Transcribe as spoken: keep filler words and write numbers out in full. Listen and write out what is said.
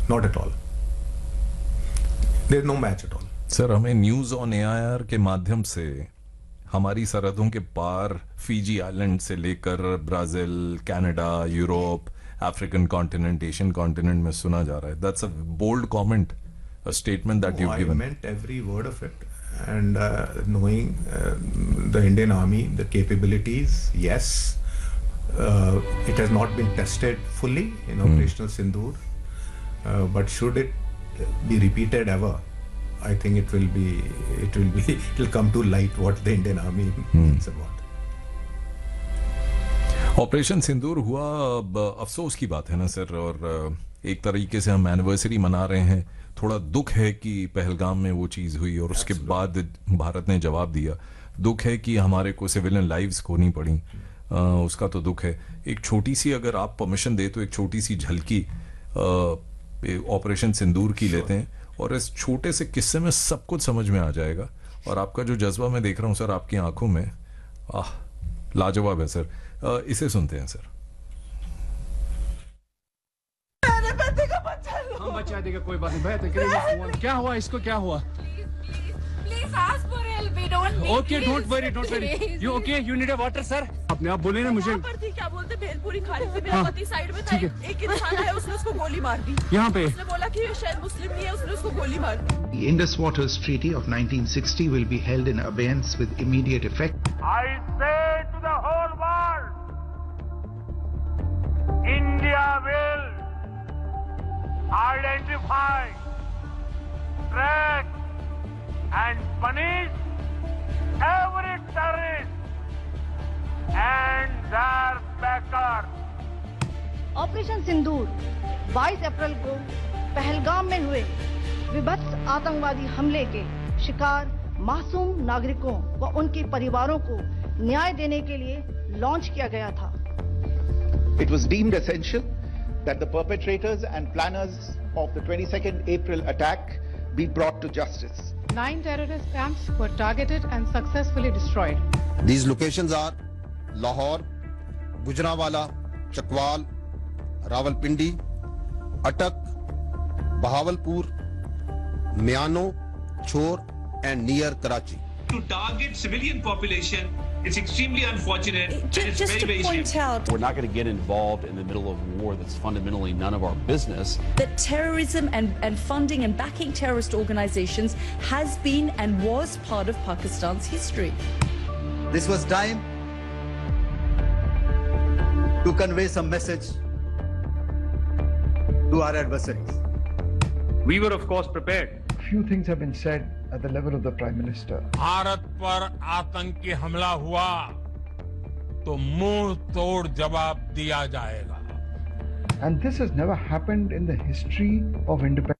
Not at all. There is no match at all. Sir, हमें news on AIR के माध्यम से हमारी सरहदों के पार फीजी आइलैंड से लेकर Brazil, Canada, Europe, African continent, Asian continent में सुना जा रहा है. That's a bold comment, a statement that you've given. I meant every word of it. And uh, knowing uh, the Indian Army, the capabilities, yes, uh, it has not been tested fully in mm. Operational Sindoor. Uh, but should it be repeated ever, I think it will be, it will be, it will come to light what the Indian Army mm. is about. Operation सिंदूर हुआ, अफसोस की बात है ना sir, और एक तरीके से हम एनिवर्सरी मना रहे हैं. थोड़ा दुख है कि पहलगाम में वो चीज़ हुई और उसके बाद भारत ने जवाब दिया. दुख है कि हमारे को सिविलियन लाइव्स खोनी पड़ी, आ, उसका तो दुख है. एक छोटी सी, अगर आप परमिशन दे तो एक छोटी सी झलकी ऑपरेशन सिंदूर की लेते हैं, और इस छोटे से किस्से में सब कुछ समझ में आ जाएगा. और आपका जो जज्बा मैं देख रहा हूँ सर आपकी आंखों में, आह, लाजवाब है सर. आ, इसे सुनते हैं सर. हम बचा देगा, कोई बात नहीं. भैया क्या हुआ, इसको क्या हुआ? Please ask for help. We don't need. Okay, don't worry, don't worry. You okay? You need a water, sir? अपने आप बोले ना मुझे. यहाँ पर थी, क्या बोलते, भेलपुरी खा रही थी, मेरा पति साइड में था, एक इंसान आया, उसने उसको गोली मार दी. यहाँ पे. उसने बोला कि ये शायद मुस्लिम नहीं है, उसने उसको गोली मार दी. The Indus Waters Treaty of nineteen sixty will be held in abeyance with immediate effect. I say to the whole world, India will identify, track and punish every terrorist and their backers. Operation सिंदूर बाईस अप्रैल को पहलगाम में हुए विभत्स आतंकवादी हमले के शिकार मासूम नागरिकों व उनके परिवारों को न्याय देने के लिए लॉन्च किया गया था. It was deemed essential that the perpetrators and planners of the twenty-second April attack be brought to justice. Nine terrorist camps were targeted and successfully destroyed. These locations are Lahore, Gujranwala, Chakwal, Rawalpindi, Attak, Bahawalpur, Miano, Chor and near Karachi. To target civilian population, it's extremely unfortunate. Just, and it's just very, to very point shameful. out, we're not going to get involved in the middle of war that's fundamentally none of our business. That terrorism and, and funding and backing terrorist organizations has been and was part of Pakistan's history. This was time to convey some message to our adversaries. We were of course prepared. A few things have been said at the level of the Prime Minister. Bharat पर आतंकी हमला हुआ तो मुंह तोड़ जवाब दिया जाएगा. And this has never happened in the history of independence.